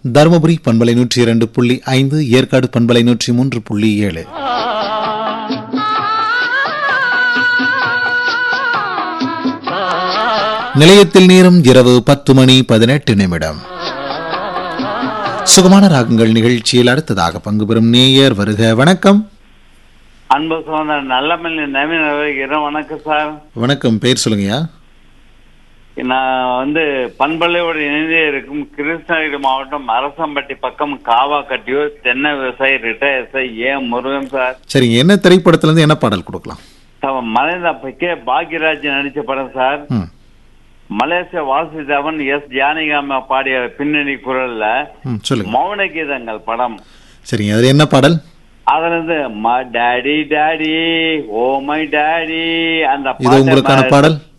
தருமபுரி பண்பலை 102.5, ஏற்காடு பண்பலை 103.7. நிலையத்தில் நேரம் இரவு 10:18. சுகமான ராகங்கள் நிகழ்ச்சியில் அடுத்ததாக பங்கு பெறும் நேயர் வருக. வணக்கம். அன்பு சோதரர் நல்லமல்லி நவீன வணக்கம் சார். வணக்கம். பேர் சொல்லுங்கய்யா. நான் பண்பலையோடு இணைந்தே இருக்கும் கிருஷ்ணகிரி மாவட்டம் அரசம்பட்டி பக்கம் காவா கட்டியூர் தென்னை விவசாயி ரிட்டையர் ஏ முருகன் சார். சரிங்க, என்ன திரைப்படத்துல இருந்து என்ன பாடல் கொடுக்கலாம்? மலைந்த கே பாக்யராஜ் நடிச்ச படம் சார். மலேசிய வாசுதேவன் எஸ் ஜானகிராம பாடிய பின்னணி குரல்ல மௌன கீதங்கள் படம். சரிங்க, அது என்ன பாடல்? அதுல இருந்து my daddy daddy oh my daddy அந்த இது உங்களுக்கான பாடல்.